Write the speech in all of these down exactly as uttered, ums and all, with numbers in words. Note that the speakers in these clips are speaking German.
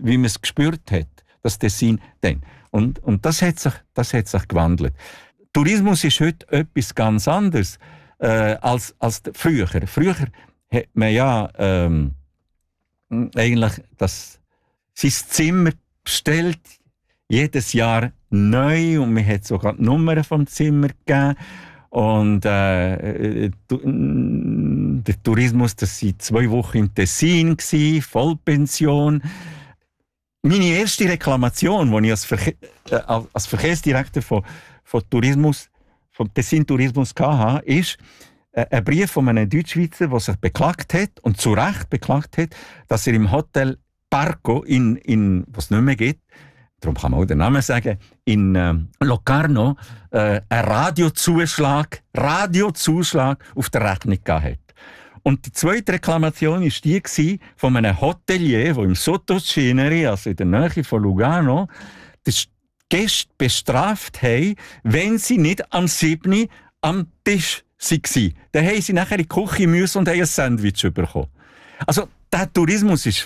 wie man es gespürt hat, das Tessin dann. Und, und das, hat sich, das hat sich gewandelt. Tourismus ist heute etwas ganz anderes äh, als, als früher. Früher hat man ja ähm, eigentlich das, sein Zimmer bestellt, jedes Jahr neu, und man hat sogar die Nummern vom Zimmer gegeben. Und äh, der Tourismus, das war zwei Wochen im Tessin, Vollpension. Meine erste Reklamation, die ich als, Verke- äh, als Verkehrsdirektor von, von Tourismus, vom Tessin Tourismus hatte, ist äh, ein Brief von einem Deutschschweizer, der sich beklagt hat, und zu Recht beklagt hat, dass er im Hotel Parco, in, in, was es nicht mehr gibt, darum kann man auch den Namen sagen, in äh, Locarno äh, einen Radiozuschlag, Radiozuschlag auf der Rechnung gehabt hat. Und die zweite Reklamation war die gewesen, von einem Hotelier, der im Sottoceneri, also in der Nähe von Lugano, die Gäste bestraft haben, wenn sie nicht am siebten am Tisch waren. Dann haben sie nachher in die Küche müssen und haben ein Sandwich bekommen. Also der Tourismus ist...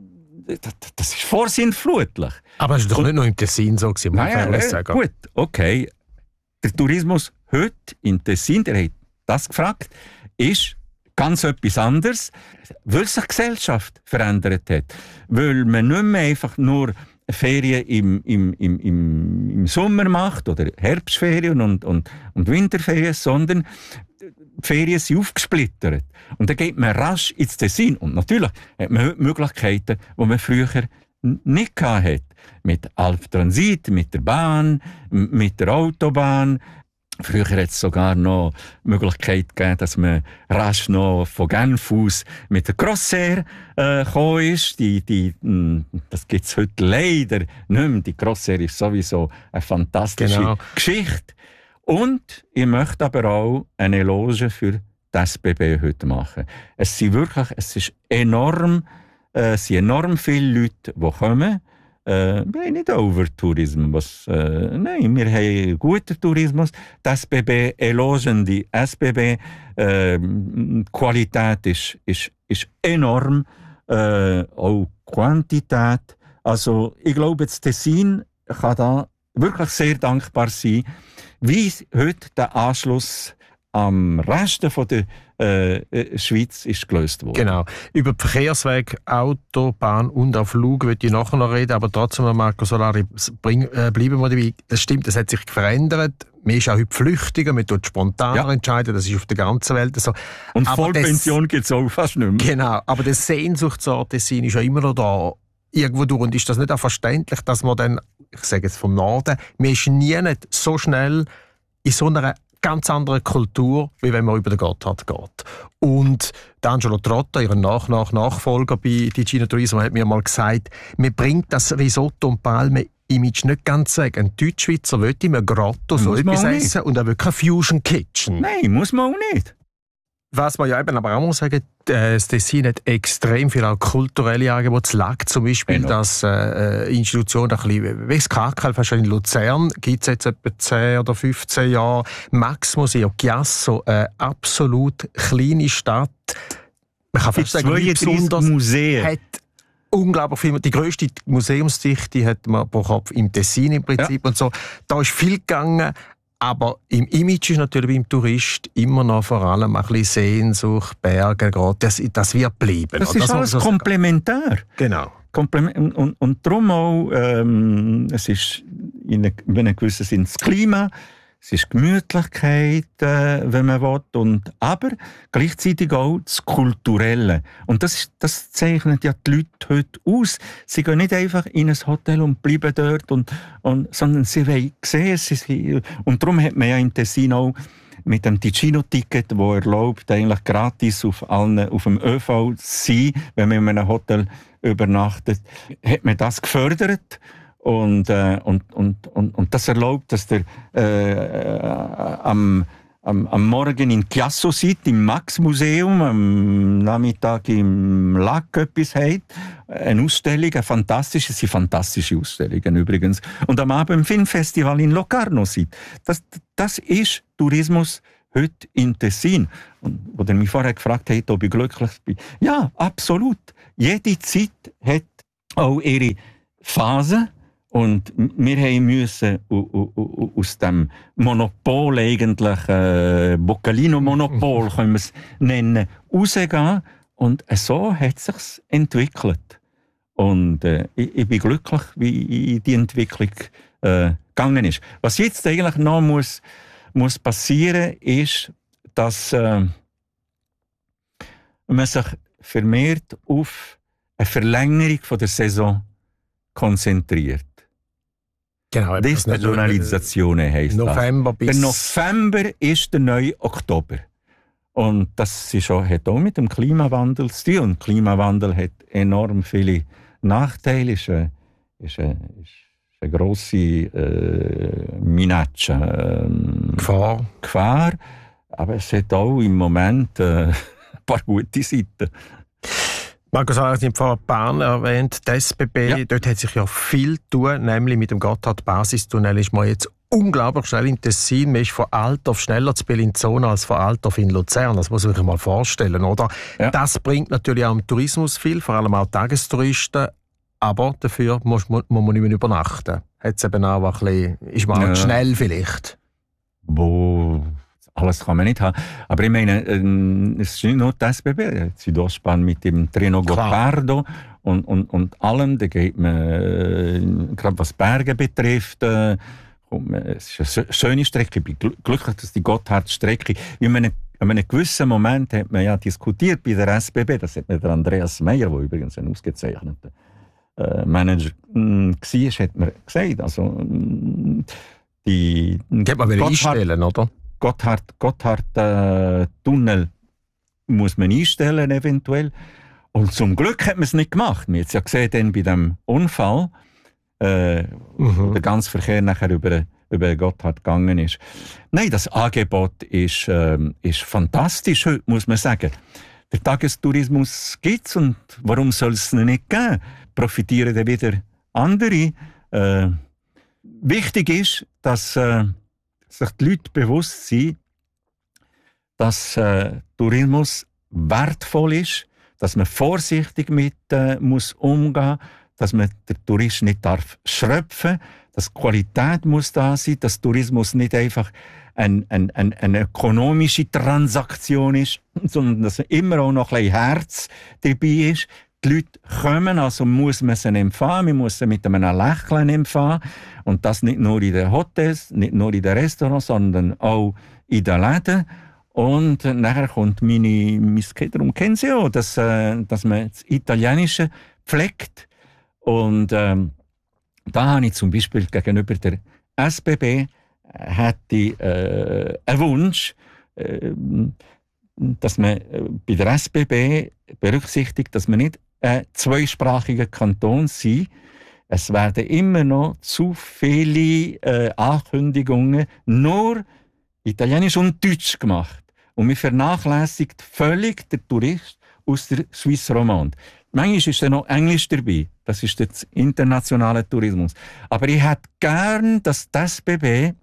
Das ist vorsinnflutlich. Aber es war doch und, nicht nur im Tessin so, muss man naja, sagen. Gut, okay. Der Tourismus heute im Tessin, der hat das gefragt, ist ganz etwas anderes, weil sich die Gesellschaft verändert hat. Weil man nicht mehr einfach nur Ferien im, im, im, im, im Sommer macht oder Herbstferien und, und, und Winterferien, sondern die Ferien sind aufgesplittert. Und dann geht man rasch ins Tessin. Und natürlich hat man heute Möglichkeiten, die man früher nicht hatte. Mit Alptransit, mit der Bahn, mit der Autobahn. Früher hat es sogar noch die Möglichkeit gegeben, dass man rasch noch von Genf aus mit der Crossair äh, gekommen ist. Die, die, mh, das gibt es heute leider nicht mehr. Die Crossair ist sowieso eine fantastische genau. Geschichte. Und ich möchte aber auch eine Eloge für die S B B heute machen. Es sind wirklich, es ist enorm, äh, es sind enorm viele Leute, die kommen. Äh, wir haben nicht Overtourismus. Äh, nein, wir haben guten Tourismus. Die S B B elogen die S B B. Äh, die Qualität ist, ist, ist enorm. Äh, auch Quantität. Also, ich glaube, das Tessin kann da wirklich sehr dankbar sein, wie heute der Anschluss am Rest von der äh, Schweiz ist gelöst worden. Genau. Über die Verkehrswege, Autobahn und auch Flug würde ich nachher noch reden, aber trotzdem, Marco Solari, bring, äh, bleiben wir dabei. Es stimmt, es hat sich verändert. Man ist auch heute flüchtiger, man tut spontaner ja. entscheiden, das ist auf der ganzen Welt so. Und aber Vollpension gibt es auch fast nicht mehr. Genau, aber der Sehnsuchtsort Tessin ist ja immer noch da. Irgendwo durch. Und ist das nicht auch verständlich, dass man dann, ich sage jetzt vom Norden, man ist nie nicht so schnell in so einer ganz anderen Kultur, wie wenn man über den Gotthard geht. Und Angelo Trotta, ihr Nach-Nach-Nachfolger bei Ticino Turismo, hat mir mal gesagt, man bringt das Risotto und Palme-Image nicht ganz weg. Ein Deutschschweizer will immer Grotto so etwas essen und er will keine Fusion Kitchen. Nein, muss man auch nicht. Was man ja eben aber auch muss sagen, das Tessin hat extrem viel auch kulturelle Angebote. Es lag zum Beispiel, genau. dass äh, Institutionen ein bisschen, wie das K K L, wahrscheinlich in Luzern, gibt es jetzt etwa zehn oder fünfzehn Jahre. Max Museo Chiasso, eine absolut kleine Stadt. Man kann fast sagen, wie besonders Museen. Hat unglaublich viel. Die grösste Museumsdichte hat man pro Kopf im Tessin im Prinzip. Ja. Und so. Da ist viel gegangen. Aber im Image ist natürlich beim Tourist immer noch vor allem ein bisschen Sehnsucht, Berge, das, das wird bleiben. Das ist das alles komplementär. Genau. Komplement und, und darum auch, ähm, es ist in einem gewissen Sinn das Klima, es ist Gemütlichkeit, äh, wenn man will, und, aber gleichzeitig auch das Kulturelle. Und das, das zeichnet ja die Leute heute aus. Sie gehen nicht einfach in ein Hotel und bleiben dort, und, und, sondern sie wollen sehen. Sie, und darum hat man ja im Tessin auch mit dem Ticino-Ticket, das erlaubt, eigentlich gratis auf, allen, auf dem Ö V zu sein, wenn man in einem Hotel übernachtet, hat man das gefördert. Und, äh, und, und, und, und das erlaubt, dass der äh, äh, am, am, am Morgen in Chiasso sitzt, im Max-Museum, am Nachmittag im Lac etwas hat. Eine Ausstellung, eine fantastische, sind fantastische Ausstellungen übrigens. Und am Abend im Filmfestival in Locarno sitzt. Das, das ist Tourismus heute in Tessin. Und wo er mich vorher gefragt hat, ob ich glücklich bin. Ja, absolut. Jede Zeit hat auch ihre Phasen. Und wir haben müssen aus dem Monopol eigentlich, äh, Boccalino-Monopol, können wir es nennen, rausgehen. Und so hat es sich entwickelt. Und äh, ich, ich bin glücklich, wie die Entwicklung äh, gegangen ist. Was jetzt eigentlich noch muss, muss passieren, ist, dass äh, man sich vermehrt auf eine Verlängerung von der Saison konzentriert. Genau, Desaisonalisation heisst November das. Bis Der November ist der neue Oktober. Und das ist auch, hat auch mit dem Klimawandel zu tun. Und Klimawandel hat enorm viele Nachteile. Ist eine, ist eine, ist eine grosse äh, Minaccia. Äh, Gefahr. Gefahr. Aber es hat auch im Moment äh, ein paar gute Seiten. Markus Auer hat vorhin Bern erwähnt, die S B B, ja. Dort hat sich ja viel tun, nämlich mit dem Gotthard-Basistunnel ist man jetzt unglaublich schnell in Tessin. Man ist von Altdorf schneller zu Bellinzona als von Altdorf in Luzern. Das muss man sich mal vorstellen, oder? Ja. Das bringt natürlich auch im Tourismus viel, vor allem auch Tagestouristen, aber dafür muss, muss man nicht mehr übernachten. Hat's eben auch ein bisschen, ist man ja. auch schnell vielleicht. Wo... Alles kann man nicht haben. Aber ich meine, äh, es ist nicht nur die S B B. Südostbahn mit dem Treno Gottardo und, und, und allem. Da geht man, äh, gerade was Berge betrifft, äh, es ist eine schöne Strecke. Ich bin glücklich, dass die Gotthard-Strecke, in einem, in einem gewissen Moment hat man ja diskutiert bei der S B B, das hat mir der Andreas Meyer, der übrigens ein ausgezeichneter äh, Manager war, hat mir gesagt, also die... Die hat man wieder einstellen, oder? Gotthard, Gotthard äh, Tunnel muss man einstellen eventuell. Und zum Glück hat man es nicht gemacht. Wir haben es ja gesehen dann bei dem Unfall, äh, mhm. wo der ganze Verkehr nachher über, über Gotthard gegangen ist. Nein, das Angebot ist, äh, ist fantastisch heute, muss man sagen. Der Tagestourismus gibt es und warum soll es ihn nicht geben? Profitieren dann wieder andere. Äh, wichtig ist, dass äh, sich die Leute bewusst sind, dass äh, Tourismus wertvoll ist, dass man vorsichtig mit äh, muss umgehen, dass man den Tourist nicht darf schröpfen, dass Qualität muss da sein, dass Tourismus nicht einfach ein, ein, ein, eine ökonomische Transaktion ist, sondern dass immer auch noch ein bisschen Herz dabei ist. Die Leute kommen, also muss man sie empfangen, man muss sie mit einem Lächeln empfangen. Und das nicht nur in den Hotels, nicht nur in den Restaurants, sondern auch in den Läden. Und nachher kommt meine, mein darum kennen Sie auch, dass, äh, dass man das Italienische pflegt. Und ähm, da habe ich zum Beispiel gegenüber der S B B hätte ich, äh, einen Wunsch, äh, dass man äh, bei der S B B berücksichtigt, dass man nicht ein zweisprachiger Kanton sind. Es werden immer noch zu viele äh, Ankündigungen nur Italienisch und Deutsch gemacht. Und man vernachlässigt völlig den Tourist aus der Suisse Romande. Manchmal ist dann noch Englisch dabei. Das ist der internationale Tourismus. Aber ich hätte gern, dass die S B B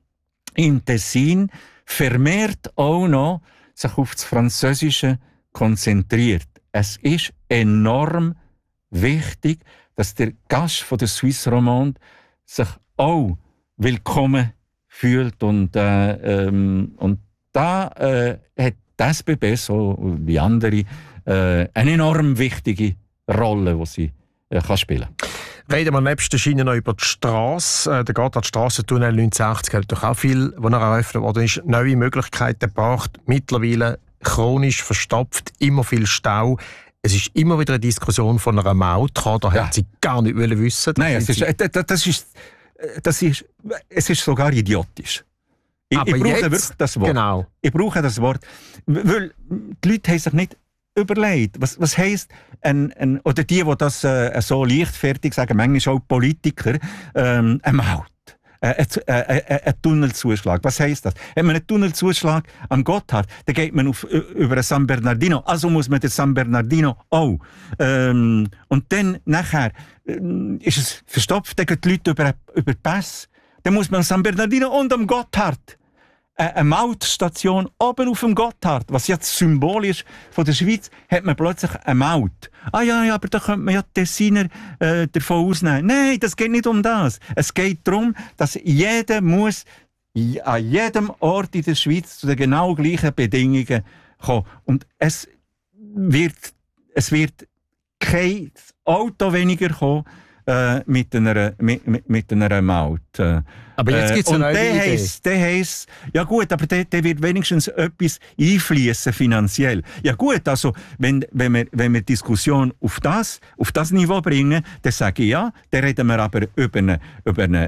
im Tessin vermehrt auch noch sich auf das Französische konzentriert. Es ist enorm wichtig, dass der Gast von der Suisse Romande sich auch willkommen fühlt. Und, äh, ähm, und da äh, hat die S B B, so wie andere, äh, eine enorm wichtige Rolle, die sie äh, kann spielen kann. Reden wir nebst der Schiene noch über die Strasse. Der Gotthard-Strassentunnel neunzehnhundertachtzig hat doch auch viel, wo er eröffnet worden ist, neue Möglichkeiten gebracht. Mittlerweile chronisch verstopft, immer viel Stau. Es ist immer wieder eine Diskussion von einer Maut. Da ja. hat sie gar nicht wissen. Nein, es ist, das, ist, das ist, es ist sogar idiotisch. Ich, ich brauche jetzt, wirklich das Wort. Genau. Ich brauche das Wort. Weil die Leute haben sich nicht überlegt, was, was heisst, ein, ein, oder die, die das äh, so leichtfertig sagen, manchmal auch Politiker, ähm, eine Maut. Ein, ein, ein Tunnelzuschlag. Was heisst das? Wenn man einen Tunnelzuschlag am Gotthard, dann geht man auf, über den San Bernardino. Also muss man den San Bernardino auch. Ähm, und dann nachher äh, ist es verstopft, dann gehen die Leute über, über den Pass. Dann muss man am San Bernardino und am Gotthard eine Mautstation oben auf dem Gotthard, was ja das Symbol ist von der Schweiz, hat man plötzlich eine Maut. Ah ja, ja, aber da könnte man ja die Tessiner äh, davon ausnehmen. Nein, das geht nicht um das. Es geht darum, dass jeder muss an jedem Ort in der Schweiz zu den genau gleichen Bedingungen kommen. Und es wird, es wird kein Auto weniger kommen äh, mit, einer, mit, mit, mit einer Maut. Äh, aber jetzt gibt es eine neue Idee. Heisst, der heisst, ja gut, aber der, der wird wenigstens etwas einfließen finanziell. Ja gut, also wenn, wenn, wir, wenn wir Diskussion auf das, auf das Niveau bringen, dann sage ich ja, dann reden wir aber über einen über eine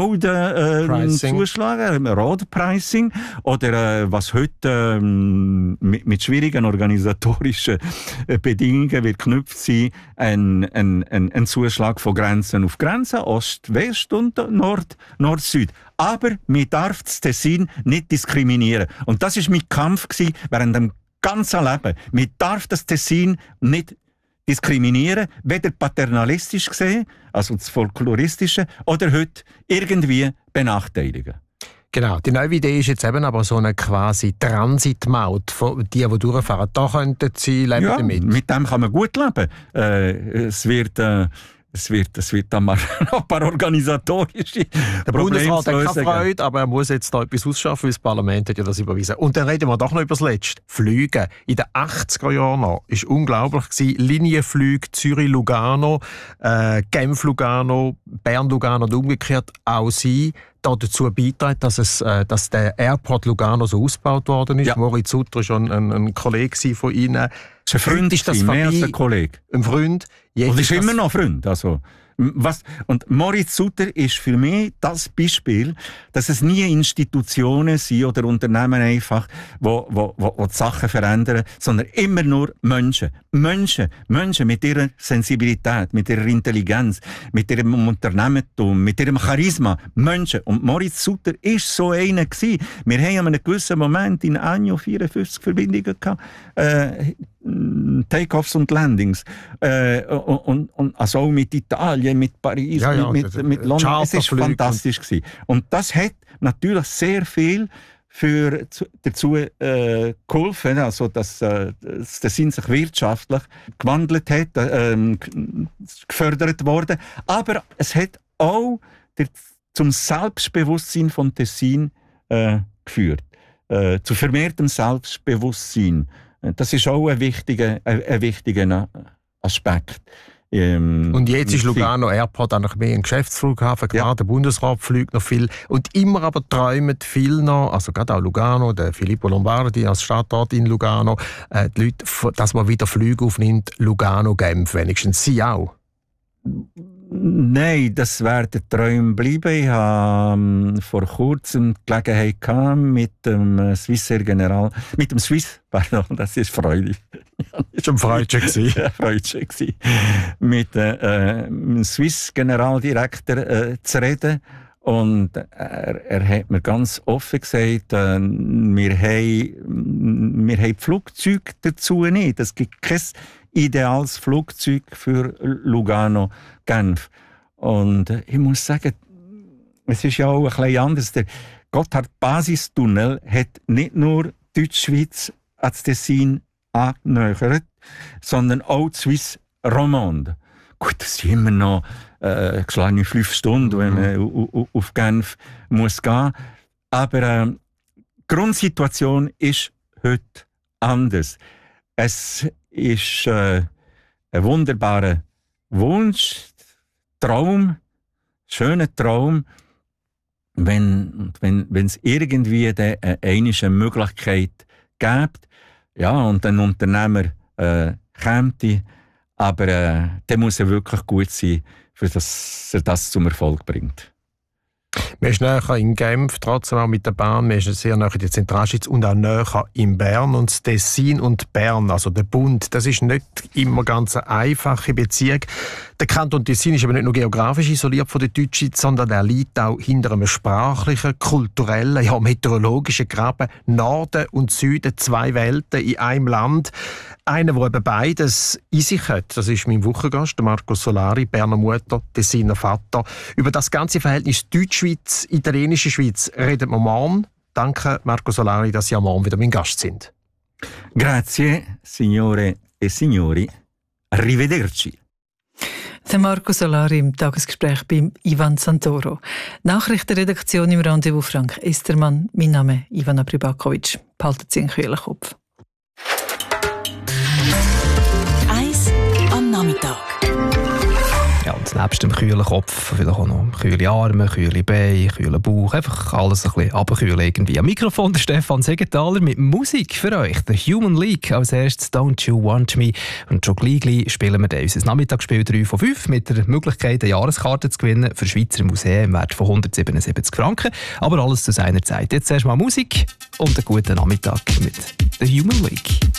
Road-Zuschlag, äh, Road-Pricing oder äh, was heute äh, mit, mit schwierigen organisatorischen äh, Bedingungen wird geknüpft sein, ein, ein, ein, ein Zuschlag von Grenzen auf Grenzen, Ost, West und Nord, Nord, Süd. Aber man darf das Tessin nicht diskriminieren. Und das war mein Kampf gewesen, während dem ganzen Leben. Man darf das Tessin nicht diskriminieren, weder paternalistisch gesehen, also das Folkloristische, oder heute irgendwie benachteiligen. Genau, die neue Idee ist jetzt eben aber so eine quasi Transitmaut, die, die durchfahren. Da könnten Sie leben ja, damit. Mit dem kann man gut leben. Äh, es wird... Äh, Es wird, es wird dann mal noch ein paar organisatorische Der Bundesrat hat keine Freude, aber er muss jetzt da etwas ausschaffen, weil das Parlament hat ja das überwiesen. Und dann reden wir doch noch über das Letzte. Flüge. In den achtziger Jahren noch war unglaublich gewesen. Linienflüge Zürich-Lugano, äh, Genf-Lugano, Bern-Lugano und umgekehrt auch sie da dazu beitragen, dass, es, äh, dass der Airport Lugano so ausgebaut worden ist. Ja. Moritz Sutter war schon ein, ein Kollege von Ihnen. Das ist ein Freund, ist das mehr als ein Kollege. Ein Freund. Jetzt und ist, ist immer noch ein Freund. Also, was, und Moritz Sutter ist für mich das Beispiel, dass es nie Institutionen sind oder Unternehmen einfach, wo, wo, wo, wo die Sachen verändern, sondern immer nur Menschen. Menschen, Menschen mit ihrer Sensibilität, mit ihrer Intelligenz, mit ihrem Unternehmertum, mit ihrem Charisma. Menschen. Und Moritz Sutter ist so einer gewesen. Wir haben an einem gewissen Moment in Agno vierundfünfzig Verbindungen gehabt. Äh, Take-offs und Landings. Äh, und, und, also auch mit Italien, mit Paris, ja, ja, mit, mit, mit London. Es war fantastisch gewesen. Und das hat natürlich sehr viel für, dazu äh, geholfen, also dass äh, das Tessin sich wirtschaftlich gewandelt hat, äh, gefördert worden. Aber es hat auch der, zum Selbstbewusstsein von Tessin äh, geführt. Äh, zu vermehrtem Selbstbewusstsein. Das ist auch ein wichtiger, ein, ein wichtiger Aspekt. Ähm, und jetzt ist Lugano Airport eigentlich mehr ein Geschäftsflughafen. Klar, ja. Der Bundesrat fliegt noch viel. Und immer aber träumen viel noch, also gerade auch Lugano, der Filippo Lombardi als Stadtrat in Lugano, äh, die Leute, dass man wieder Flüge aufnimmt, Lugano-Genf wenigstens. Sie auch? Nein, das werden Träume bleiben. Ich hatte ähm, vor kurzem die Gelegenheit gehabt, mit dem Swissair General, mit dem Swiss, pardon, das ist freudig. Das war ein Freudchen. Ja, Freudchen gewesen. Mit äh, dem Swiss Generaldirektor äh, zu reden. Und er, er hat mir ganz offen gesagt, äh, wir haben, wir haben Flugzeuge dazu nicht. Es gibt kein ideales Flugzeug für Lugano Genf. Und ich muss sagen, es ist ja auch ein bisschen anders. Der Gotthard-Basistunnel hat nicht nur Deutschschweiz ans Tessin angenähert, sondern auch die Suisse Romande. Gut, das sind immer noch äh, geschlagene fünf Stunden, wenn man mhm. auf Genf muss gehen. Aber äh, die Grundsituation ist heute anders. Es ist äh, ein wunderbarer Wunsch, Traum, schöner Traum, wenn wenn wenn es irgendwie eine, eine Möglichkeit gibt, ja, und ein Unternehmer äh, käme, aber äh, der muss er wirklich gut sein, für das er das zum Erfolg bringt. Man ist näher in Genf, trotzdem auch mit der Bahn. Man ist sehr näher in der Zentralschweiz und auch näher in Bern. Und das Tessin und Bern, also der Bund, das ist nicht immer ganz eine einfache Beziehung. Der Kanton Tessin ist aber nicht nur geografisch isoliert von der Deutschschweiz, sondern er liegt auch hinter einem sprachlichen, kulturellen, ja meteorologischen Graben. Norden und Süden, zwei Welten in einem Land. Einer, der eben beides in sich hat. Das ist mein Wochengast, Marco Solari, Berner Mutter, Tessiner Vater. Über das ganze Verhältnis Deutschschweiz, italienische Schweiz redet man morgen Danke, Marco Solari, dass Sie am Morgen wieder mein Gast sind. Grazie, signore e signori. Arrivederci. Der Marco Solari im Tagesgespräch beim Ivan Santoro. Nachrichtenredaktion im Rendezvous Frank Estermann. Mein Name ist Ivana Pribakovic. Behalten Sie einen kühlen Kopf. Eis am Nachmittag. Ja, und nebst dem kühlen Kopf vielleicht auch noch kühle Arme, kühle Beine, kühlen Bauch, einfach alles ein bisschen runterkühlen irgendwie. Am Mikrofon der Stefan Segenthaler mit Musik für euch, der Human League. Als erstes «Don't You Want Me» und schon gleich, gleich spielen wir dann unser Nachmittagsspiel drei von fünf mit der Möglichkeit, eine Jahreskarte zu gewinnen für Schweizer Museen im Wert von hundertsiebenundsiebzig Franken. Aber alles zu seiner Zeit. Jetzt erst mal Musik und einen guten Nachmittag mit der Human League.